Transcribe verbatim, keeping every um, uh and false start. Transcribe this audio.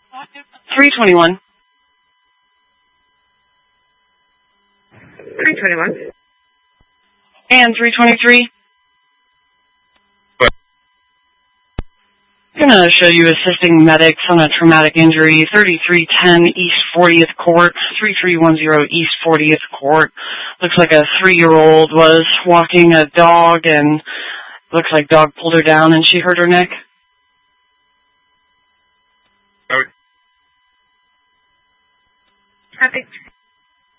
three twenty-one. three twenty-one. And three twenty-three. I'm going to show you assisting medics on a traumatic injury, thirty-three ten East fortieth Court, three three one zero East fortieth Court. Looks like a three-year-old was walking a dog, and looks like dog pulled her down and she hurt her neck.